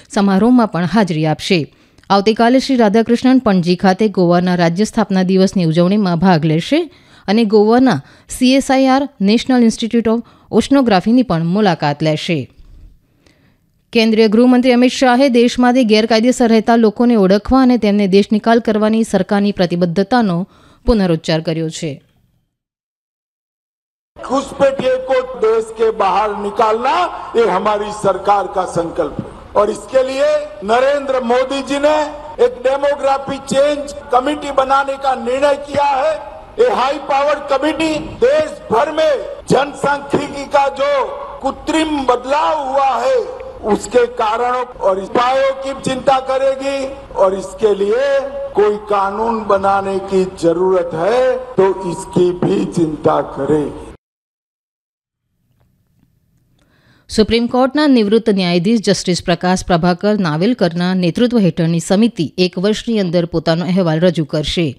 સમારોહમાં પણ હાજરી આપશે. આવતીકાલે શ્રી રાધાકૃષ્ણન પણજી ખાતે ગોવાના રાજ્ય સ્થાપના દિવસની ઉજવણીમાં ભાગ લેશે અને ગોવાના CSIR નેશનલ ઇન્સ્ટિટ્યૂટ ઓફ ઓશનોગ્રાફીની પણ મુલાકાત લેશે. કેન્દ્રીય ગૃહમંત્રી અમિત શાહે દેશમાંથી ગેરકાયદેસર રહેતા લોકોને ઓળખવા અને તેમને દેશ નિકાલ કરવાની સરકારની પ્રતિબદ્ધતાનો પુનરુચ્ચાર કર્યો છે. घुसपैठिए को देश के बाहर निकालना ये हमारी सरकार का संकल्प है और इसके लिए नरेंद्र मोदी जी ने एक डेमोग्राफी चेंज कमेटी बनाने का निर्णय किया है. ये हाई पावर्ड कमेटी देश भर में जनसांख्यिकी का जो कृत्रिम बदलाव हुआ है उसके कारणों और उपायों की चिंता करेगी और इसके लिए कोई कानून बनाने की जरूरत है तो इसकी भी चिंता करेगी. સુપ્રીમ કોર્ટના નિવૃત્ત ન્યાયાધીશ જસ્ટિસ પ્રકાશ પ્રભાકર નાવેલકરના નેતૃત્વ હેઠળની સમિતિ 1 વર્ષની અંદર પોતાનો અહેવાલ રજૂ કરશે.